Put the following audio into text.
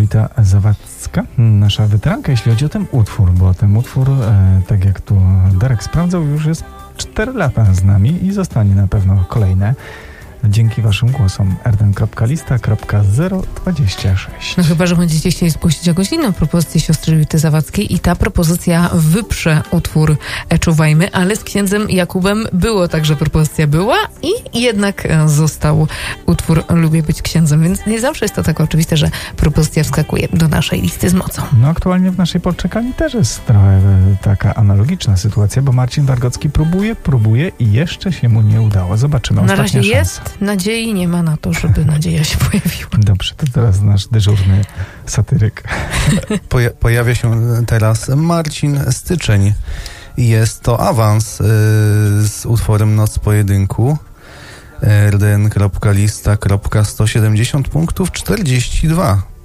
Anita Zawadzka, nasza weteranka, jeśli chodzi o ten utwór, bo ten utwór, tak jak tu Darek sprawdzał, już jest 4 lata z nami i zostanie na pewno kolejne. Dzięki waszym głosom. rden.lista.026. No chyba, że będziecie chcieli zgłosić jakąś inną propozycję siostry Juty Zawadzkiej i ta propozycja wyprze utwór Czuwajmy, ale z księdzem Jakubem było tak, że propozycja była i jednak został utwór Lubię być księdzem, więc nie zawsze jest to tak oczywiste, że propozycja wskakuje do naszej listy z mocą. No aktualnie w naszej poczekalni też jest trochę taka analogiczna sytuacja, bo Marcin Wargocki próbuje i jeszcze się mu nie udało. Zobaczymy. Na razie szansa. jest, nadziei nie ma na to, żeby nadzieja się pojawiła. Dobrze, to teraz nasz dyżurny satyryk. Pojawia się teraz Marcin Styczeń. Jest to awans z utworem Noc Pojedynku. rden.lista.170 punktów 42.